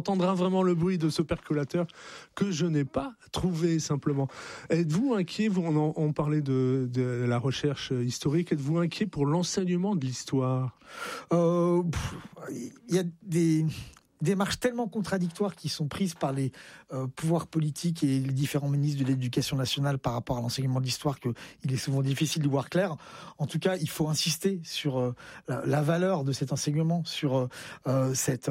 entendra vraiment le bruit de ce percolateur que je n'ai pas trouvé simplement. Êtes-vous inquiet, on parlait de la recherche historique, êtes-vous inquiet pour l'enseignement de l'histoire ? Il y a des démarches tellement contradictoires qui sont prises par les pouvoirs politiques et les différents ministres de l'Éducation nationale par rapport à l'enseignement de l'histoire qu'il est souvent difficile de voir clair. En tout cas, il faut insister sur la valeur de cet enseignement, sur la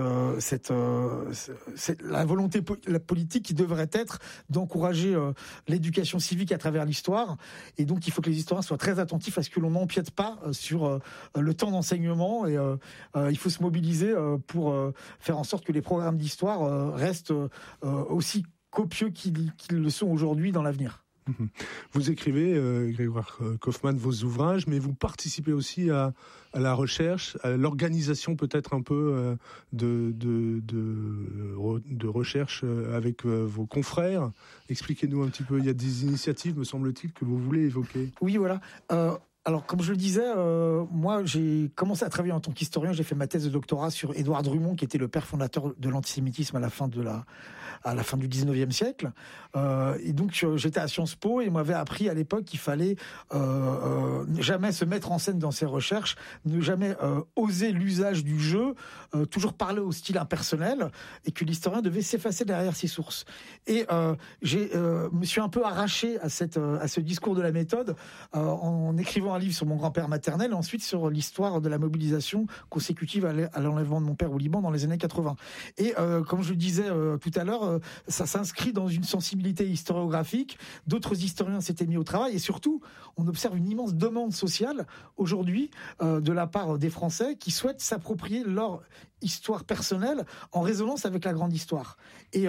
volonté la politique qui devrait être d'encourager l'éducation civique à travers l'histoire. Et donc, il faut que les historiens soient très attentifs à ce que l'on n'empiète pas sur le temps d'enseignement. Et il faut se mobiliser pour faire en sorte que les programmes d'histoire restent aussi copieux qu'ils le sont aujourd'hui dans l'avenir. Vous écrivez, Grégoire Kaufmann, vos ouvrages, mais vous participez aussi à la recherche, à l'organisation peut-être un peu de recherche avec vos confrères. Expliquez-nous un petit peu, il y a des initiatives, me semble-t-il, que vous voulez évoquer. Oui, voilà. Alors, comme je le disais, moi, j'ai commencé à travailler en tant qu'historien. J'ai fait ma thèse de doctorat sur Édouard Drummond, qui était le père fondateur de l'antisémitisme à la fin du 19e siècle. Et donc, j'étais à Sciences Po et m'avait appris à l'époque qu'il fallait ne jamais se mettre en scène dans ses recherches, ne jamais oser l'usage du jeu, toujours parler au style impersonnel, et que l'historien devait s'effacer derrière ses sources. Et me suis un peu arraché à ce discours de la méthode en écrivant un livre sur mon grand-père maternel et ensuite sur l'histoire de la mobilisation consécutive à l'enlèvement de mon père au Liban dans les années 80. Et comme je le disais tout à l'heure, ça s'inscrit dans une sensibilité historiographique. D'autres historiens s'étaient mis au travail et surtout, on observe une immense demande sociale aujourd'hui de la part des Français qui souhaitent s'approprier leur histoire personnelle en résonance avec la grande histoire. Et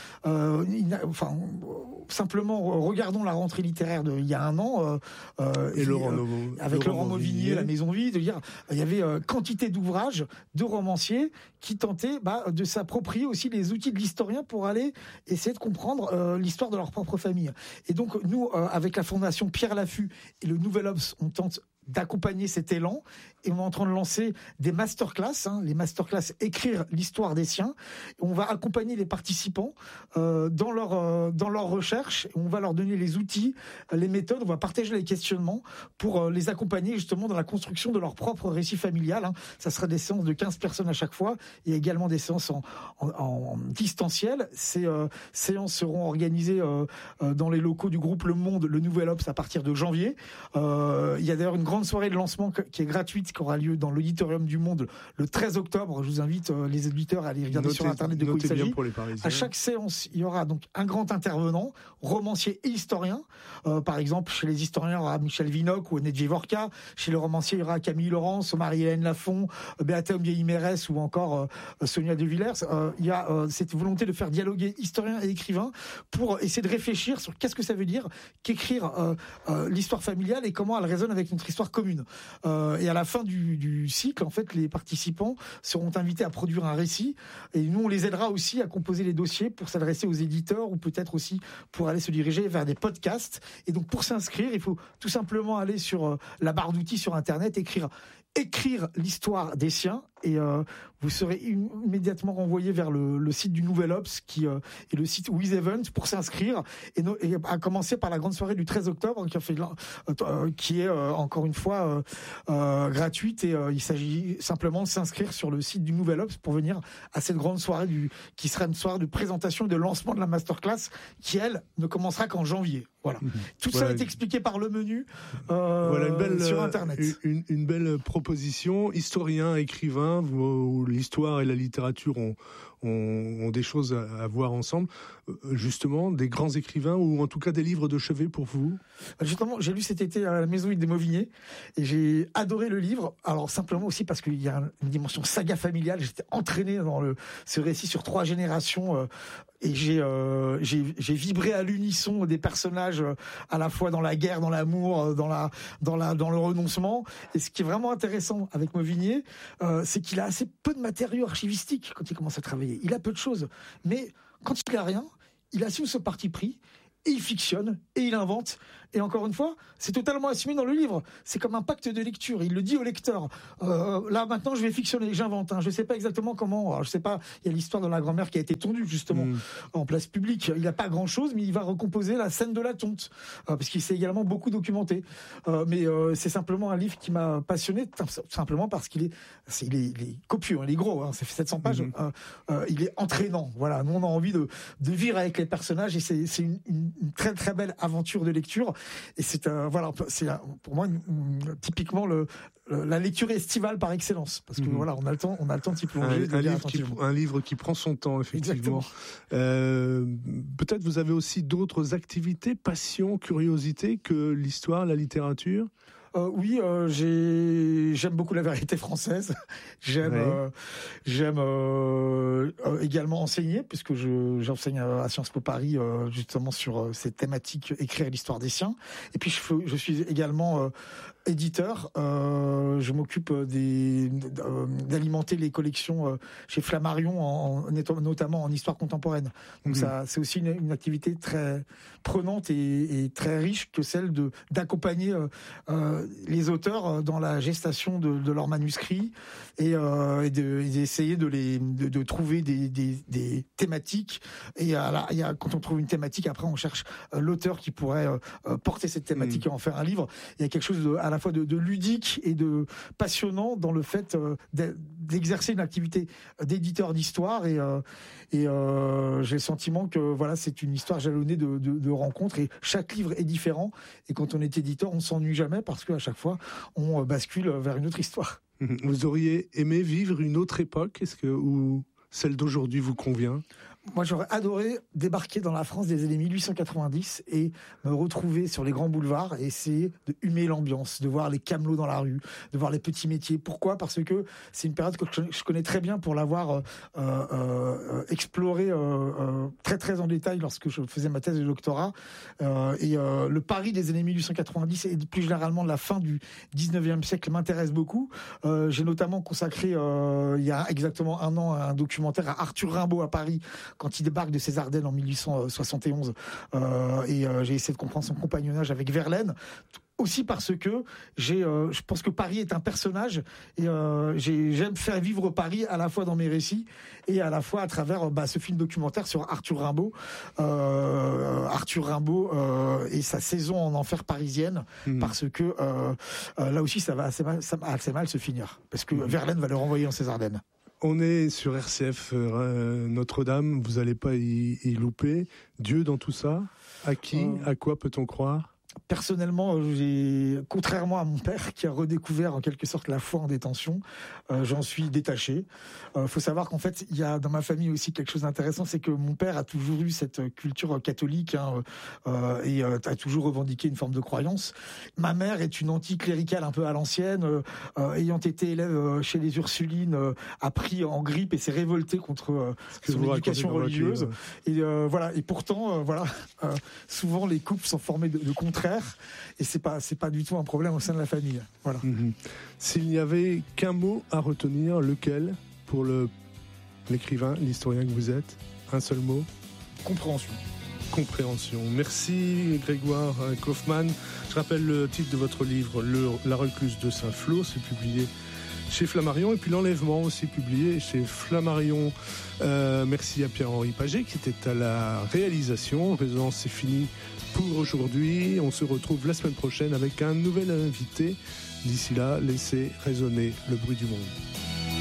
simplement, regardons la rentrée littéraire d'il y a un an. Avec Laurent Mauvignier, La Maison Vide, il y avait quantité d'ouvrages de romanciers qui tentaient de s'approprier aussi les outils de l'historien pour aller essayer de comprendre l'histoire de leur propre famille. Et donc, nous, avec la Fondation Pierre Laffut et le Nouvel Obs, on tente d'accompagner cet élan et on est en train de lancer des masterclass, les masterclass écrire l'histoire des siens. On va accompagner les participants dans leur recherche. On va leur donner les outils, les méthodes. On va partager les questionnements pour les accompagner justement dans la construction de leur propre récit familial. Ça sera des séances de 15 personnes à chaque fois. Il y a également des séances en distanciel. Ces séances seront organisées dans les locaux du groupe Le Monde, le Nouvel Obs, à partir de janvier. Il y a d'ailleurs une grande soirée de lancement qui est gratuite, qui aura lieu dans l'auditorium du Monde le 13 octobre. Je vous invite les auditeurs à aller regarder sur Internet de quoi il s'agit. À chaque séance, il y aura donc un grand intervenant, romancier et historien. Par exemple, chez les historiens, il y aura Michel Vinocq ou Nedje Vorka. Chez les romanciers, il y aura Camille Laurence, Marie-Hélène Lafont, Béaté Ombié-Imérès ou encore Sonia De Villers. Il y a cette volonté de faire dialoguer historiens et écrivains pour essayer de réfléchir sur qu'est-ce que ça veut dire qu'écrire l'histoire familiale et comment elle résonne avec notre histoire commune. Et à la fin du cycle, en fait, les participants seront invités à produire un récit et nous, on les aidera aussi à composer les dossiers pour s'adresser aux éditeurs ou peut-être aussi pour aller se diriger vers des podcasts. Et donc, pour s'inscrire, il faut tout simplement aller sur la barre d'outils sur Internet, écrire l'histoire des siens et vous serez immédiatement renvoyé vers le site du Nouvel Obs qui est le site With Event pour s'inscrire et à commencer par la grande soirée du 13 octobre qui est encore une fois gratuite et il s'agit simplement de s'inscrire sur le site du Nouvel Obs pour venir à cette grande soirée qui sera une soirée de présentation et de lancement de la masterclass qui elle ne commencera qu'en janvier. Voilà. Tout ça est expliqué par le menu sur Internet. Une belle proposition. Historien, écrivain, où l'histoire et la littérature ont des choses à voir ensemble. Justement, des grands écrivains ou en tout cas des livres de chevet pour vous? Justement, j'ai lu cet été à la Maison Vide des Mauvignier et j'ai adoré le livre. Alors simplement aussi parce qu'il y a une dimension saga familiale. J'étais entraîné dans ce récit sur 3 générations et j'ai vibré à l'unisson des personnages à la fois dans la guerre, dans l'amour, dans le renoncement. Et ce qui est vraiment intéressant avec Mauvignier, c'est qu'il a assez peu de matériaux archivistiques quand il commence à travailler. Il a peu de choses, mais quand il a rien, il assume ce parti pris et il fictionne, et il invente. Et encore une fois, c'est totalement assumé dans le livre. C'est comme un pacte de lecture. Il le dit au lecteur. Là, maintenant, je vais fictionner, j'invente. Je ne sais pas exactement comment. Alors, je sais pas, il y a l'histoire de la grand-mère qui a été tondue, justement, en place publique. Il n'a pas grand-chose, mais il va recomposer la scène de la tonte. Parce qu'il s'est également beaucoup documenté. Mais c'est simplement un livre qui m'a passionné, simplement parce qu'il il est copieux, il est gros. Ça fait 700 pages. Il est entraînant. Voilà. Nous, on a envie de vivre avec les personnages, et c'est une très, très belle aventure de lecture. Et c'est pour moi typiquement la lecture estivale par excellence, parce que voilà, on a le temps de s'y plonger. Un livre qui prend son temps, effectivement. Peut-être vous avez aussi d'autres activités, passions, curiosités que l'histoire, la littérature. Oui, j'aime beaucoup la vérité française. J'aime également enseigner, puisque j'enseigne à Sciences Po Paris justement sur ces thématiques, écrire l'histoire des siens. Et puis je suis également éditeur. Je m'occupe d'alimenter les collections chez Flammarion, notamment en histoire contemporaine. Donc ça, c'est aussi une activité très prenante et très riche que celle d'accompagner les auteurs dans la gestation de leurs manuscrits et d'essayer de trouver des thématiques. Et quand on trouve une thématique, après on cherche l'auteur qui pourrait porter cette thématique et en faire un livre. Il y a quelque chose à la fois de ludique et de passionnant dans le fait d'exercer une activité d'éditeur d'histoire, et j'ai le sentiment que voilà, c'est une histoire jalonnée de rencontres, et chaque livre est différent, et quand on est éditeur, on s'ennuie jamais, parce qu'à chaque fois on bascule vers une autre histoire. Vous auriez aimé vivre une autre époque, ou celle d'aujourd'hui vous convient? Moi, j'aurais adoré débarquer dans la France des années 1890 et me retrouver sur les grands boulevards et essayer de humer l'ambiance, de voir les camelots dans la rue, de voir les petits métiers. Pourquoi ? Parce que c'est une période que je connais très bien pour l'avoir explorée très très en détail lorsque je faisais ma thèse de doctorat. Le Paris des années 1890 et plus généralement de la fin du 19e siècle m'intéresse beaucoup. J'ai notamment consacré il y a exactement un an un documentaire à Arthur Rimbaud à Paris, quand il débarque de ses Ardennes en 1871, j'ai essayé de comprendre son compagnonnage avec Verlaine, aussi parce que je pense que Paris est un personnage, et j'aime faire vivre Paris à la fois dans mes récits et à la fois à travers ce film documentaire sur Arthur Rimbaud, et sa saison en enfer parisienne, parce que là aussi ça va assez mal se finir, parce que Verlaine va le renvoyer dans ses Ardennes. On est sur RCF Notre-Dame, vous n'allez pas y louper. Dieu dans tout ça, à qui, à quoi peut-on croire ? Personnellement, contrairement à mon père qui a redécouvert en quelque sorte la foi en détention, j'en suis détaché. Faut savoir qu'en fait, il y a dans ma famille aussi quelque chose d'intéressant, c'est que mon père a toujours eu cette culture catholique, et a toujours revendiqué une forme de croyance. Ma mère est une anticléricale un peu à l'ancienne, ayant été élève chez les Ursulines, a pris en grippe et s'est révoltée contre son éducation religieuse. Et voilà. Et pourtant, souvent les couples sont formés de contraires. Et c'est pas du tout un problème au sein de la famille. Voilà. S'il n'y avait qu'un mot à retenir, lequel pour l'écrivain, l'historien que vous êtes? Un seul mot? Compréhension. Compréhension. Merci Grégoire Kaufmann. Je rappelle le titre de votre livre, La Recluse de Saint-Flour, c'est publié chez Flammarion, et puis L'Enlèvement aussi publié chez Flammarion. Merci à Pierre-Henri Paget qui était à la réalisation. Résonance, c'est fini pour aujourd'hui. On se retrouve la semaine prochaine avec un nouvel invité. D'ici là, laissez résonner le bruit du monde.